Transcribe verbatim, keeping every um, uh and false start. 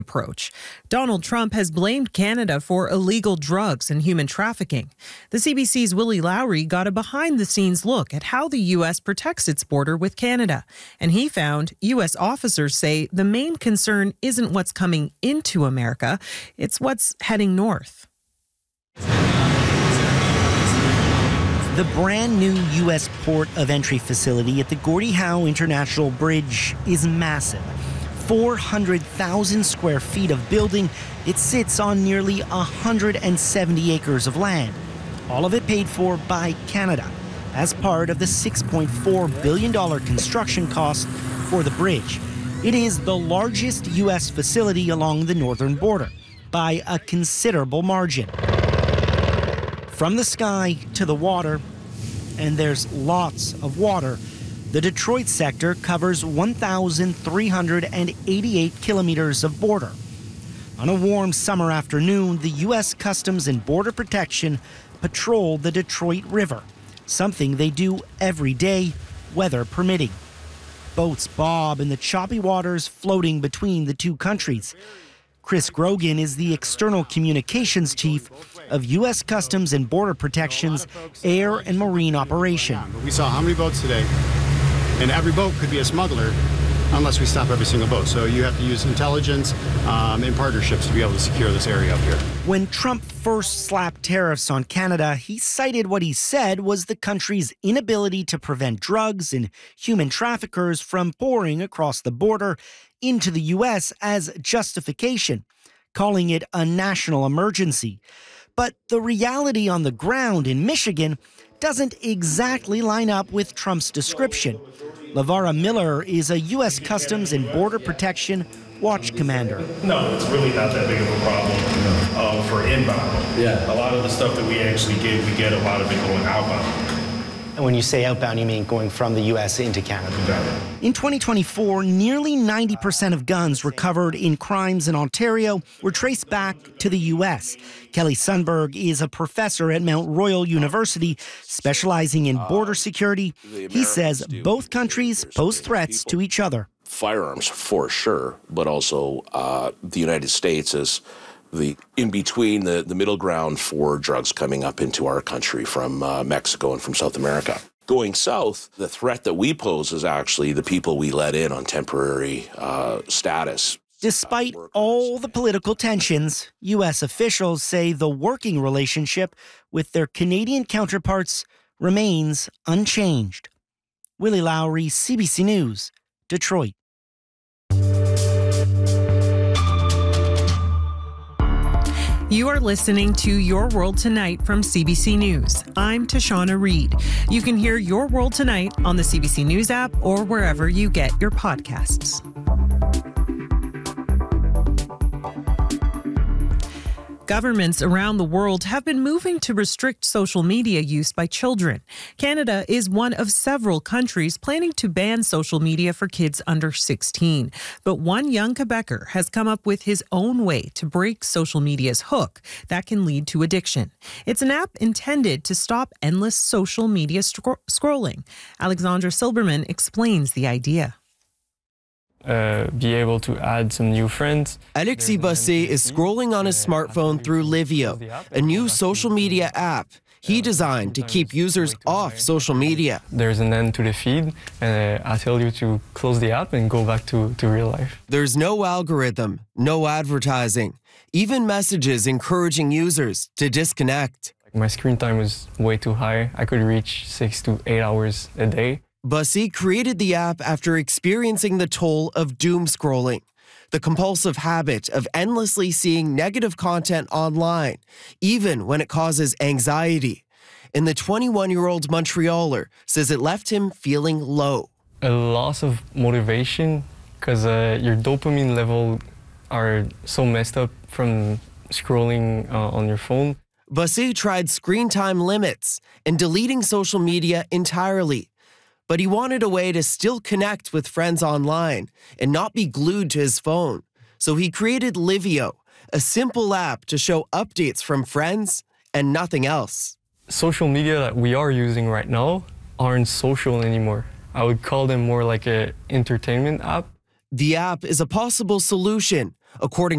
approach. Donald Trump has blamed Canada for illegal drugs and human trafficking. The C B C's Willie Lowry got a behind-the-scenes look at how the U S protects its border with Canada. And he found U S officers say the main concern isn't what's coming into America, it's what's heading north. The brand new U S port of entry facility at the Gordie Howe International Bridge is massive. four hundred thousand square feet of building. It sits on nearly one hundred seventy acres of land, all of it paid for by Canada as part of the six point four billion dollars construction cost for the bridge. It is the largest U S facility along the northern border by a considerable margin. From the sky to the water, and there's lots of water, the Detroit sector covers one thousand three hundred eighty-eight kilometers of border. On a warm summer afternoon, the U S Customs and Border Protection patrol the Detroit River, something they do every day, weather permitting. Boats bob in the choppy waters floating between the two countries. Chris Grogan is the external communications chief of U S Customs and Border Protection's Air and Marine Operation. We saw how many boats today? And every boat could be a smuggler unless we stop every single boat. So you have to use intelligence um, and partnerships to be able to secure this area up here. When Trump first slapped tariffs on Canada, he cited what he said was the country's inability to prevent drugs and human traffickers from pouring across the border into the U S as justification, calling it a national emergency. But the reality on the ground in Michigan doesn't exactly line up with Trump's description. LaVara Miller is a U S Customs and Border Protection watch commander. No, it's really not that big of a problem uh, for inbound. Yeah. A lot of the stuff that we actually get, we get a lot of it going outbound. And when you say outbound, you mean going from the U S into Canada. In twenty twenty-four, nearly ninety percent of guns recovered in crimes in Ontario were traced back to the U S. Kelly Sundberg is a professor at Mount Royal University, specializing in border security. He says both countries pose threats to each other. Firearms, for sure, but also uh, the United States is the in between, the, the middle ground for drugs coming up into our country from uh, Mexico and from South America. Going south, the threat that we pose is actually the people we let in on temporary uh, status. Despite all the political tensions, U S officials say the working relationship with their Canadian counterparts remains unchanged. Willie Lowry, C B C News, Detroit. You are listening to Your World Tonight from C B C News. I'm Tashana Reed. You can hear Your World Tonight on the C B C News app or wherever you get your podcasts. Governments around the world have been moving to restrict social media use by children. Canada is one of several countries planning to ban social media for kids under sixteen. But one young Quebecer has come up with his own way to break social media's hook that can lead to addiction. It's an app intended to stop endless social media scro- scrolling. Alexandra Silberman explains the idea. Uh, be able to add some new friends. Alexis Bossé is scrolling on his smartphone through Livio, a new social media app he designed to keep users off social media. There's an end to the feed, and uh, I tell you to close the app and go back to, to real life. There's no algorithm, no advertising, even messages encouraging users to disconnect. My screen time was way too high. I could reach six to eight hours a day. Bossé created the app after experiencing the toll of doom scrolling, the compulsive habit of endlessly seeing negative content online, even when it causes anxiety. And the twenty-one-year-old Montrealer says it left him feeling low. A loss of motivation because uh, your dopamine level are so messed up from scrolling uh, on your phone. Bossé tried screen time limits and deleting social media entirely. But he wanted a way to still connect with friends online and not be glued to his phone. So he created Livio, a simple app to show updates from friends and nothing else. Social media that we are using right now aren't social anymore. I would call them more like an entertainment app. The app is a possible solution, according